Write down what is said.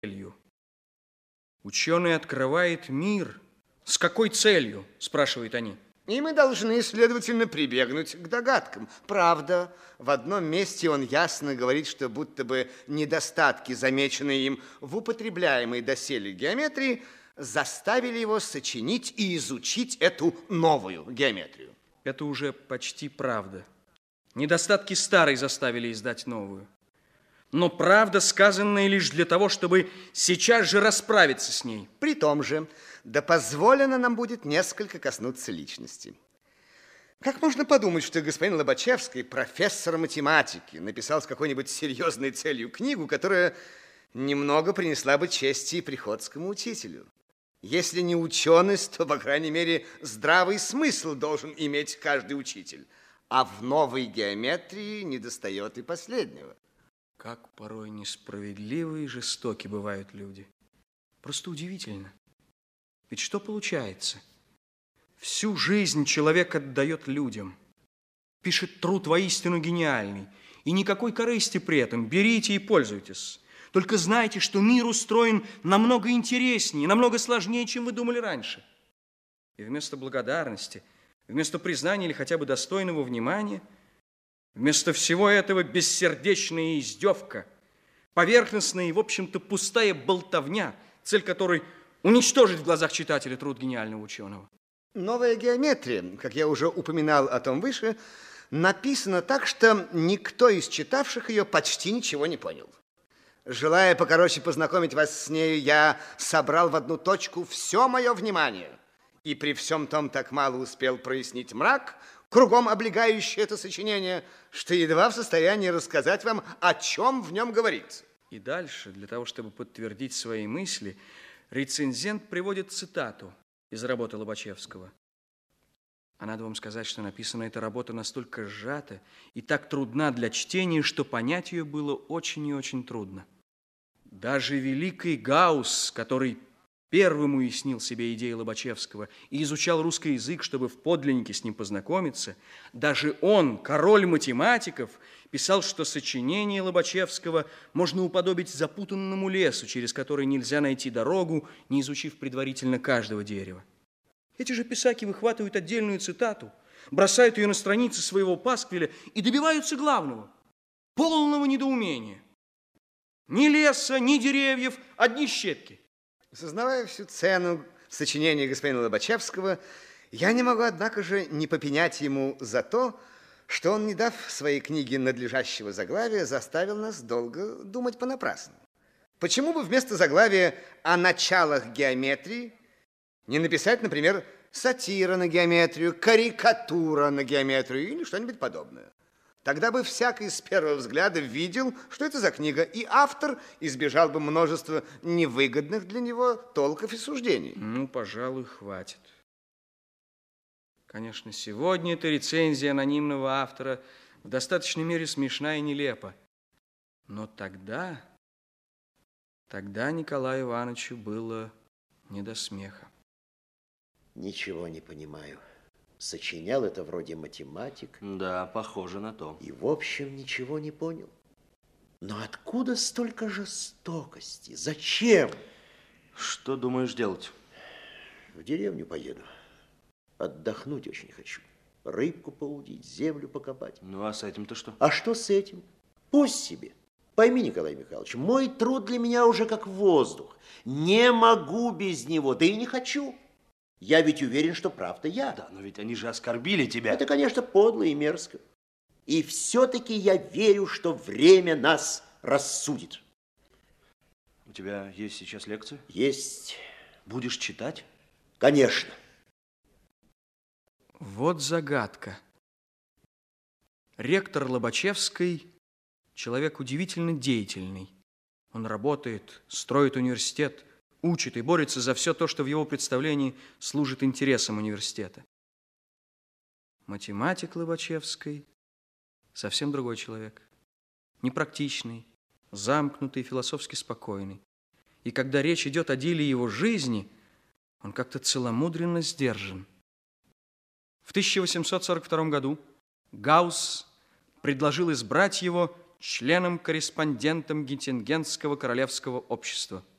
целью. Ученый открывает мир. С какой целью, спрашивают они. И мы должны, следовательно, прибегнуть к догадкам. Правда, в одном месте он ясно говорит, что будто бы недостатки, замеченные им в употребляемой доселе геометрии, заставили его сочинить и изучить эту новую геометрию. Это уже почти правда. Недостатки старой заставили издать новую. Но правда, сказанная лишь для того, чтобы сейчас же расправиться с ней. При том же, да позволено нам будет несколько коснуться личности. Как можно подумать, что господин Лобачевский, профессор математики, написал с какой-нибудь серьезной целью книгу, которая немного принесла бы чести и приходскому учителю? Если не ученость, то, по крайней мере, здравый смысл должен иметь каждый учитель. А в новой геометрии недостает и последнего. Как порой несправедливы и жестоки бывают люди. Просто удивительно. Ведь что получается? Всю жизнь человек отдает людям. Пишет труд воистину гениальный. И никакой корысти при этом. Берите и пользуйтесь. Только знайте, что мир устроен намного интереснее, намного сложнее, чем вы думали раньше. И вместо благодарности, вместо признания или хотя бы достойного внимания, вместо всего этого бессердечная издевка, поверхностная и, в общем-то, пустая болтовня, цель которой уничтожить в глазах читателя труд гениального ученого. Новая геометрия, как я уже упоминал о том выше, написана так, что никто из читавших ее почти ничего не понял. Желая покороче познакомить вас с нею, я собрал в одну точку все мое внимание. И при всем том так мало успел прояснить мрак, кругом облегающий это сочинение, что едва в состоянии рассказать вам, о чем в нем говорится. И дальше, для того, чтобы подтвердить свои мысли, рецензент приводит цитату из работы Лобачевского. А надо вам сказать, что написана эта работа настолько сжата и так трудна для чтения, что понять ее было очень и очень трудно. Даже великий Гаусс, который первым уяснил себе идеи Лобачевского и изучал русский язык, чтобы в подлиннике с ним познакомиться, даже он, король математиков, писал, что сочинение Лобачевского можно уподобить запутанному лесу, через который нельзя найти дорогу, не изучив предварительно каждого дерева. Эти же писаки выхватывают отдельную цитату, бросают ее на страницы своего пасквиля и добиваются главного – полного недоумения. Ни леса, ни деревьев, одни щепки. Сознавая всю цену сочинения господина Лобачевского, я не могу, однако же, не попенять ему за то, что он, не дав своей книге надлежащего заглавия, заставил нас долго думать понапрасну. Почему бы вместо заглавия «О началах геометрии» не написать, например, сатира на геометрию, карикатура на геометрию или что-нибудь подобное? Тогда бы всякий с первого взгляда видел, что это за книга, и автор избежал бы множества невыгодных для него толков и суждений. Ну, пожалуй, хватит. Конечно, сегодня эта рецензия анонимного автора в достаточной мере смешна и нелепа. Но тогда Николаю Ивановичу было не до смеха. Ничего не понимаю. Сочинял это вроде математик. Да, похоже на то. И, в общем, ничего не понял. Но откуда столько жестокости? Зачем? Что думаешь делать? В деревню поеду. Отдохнуть очень хочу. Рыбку поудить, землю покопать. Ну, а с этим-то что? А что с этим? Пусть себе. Пойми, Николай Михайлович, мой труд для меня уже как воздух. Не могу без него, да и не хочу. Я ведь уверен, что прав-то я. Да, но ведь они же оскорбили тебя. Это, конечно, подло и мерзко. И все-таки я верю, что время нас рассудит. У тебя есть сейчас лекция? Есть. Будешь читать? Конечно. Вот загадка. Ректор Лобачевской – человек удивительно деятельный. Он работает, строит университет, учит и борется за все то, что в его представлении служит интересам университета. Математик Лобачевской – совсем другой человек. Непрактичный, замкнутый, философски спокойный. И когда речь идет о деле его жизни, он как-то целомудренно сдержан. В 1842 году Гаусс предложил избрать его членом-корреспондентом Геттингенского королевского общества.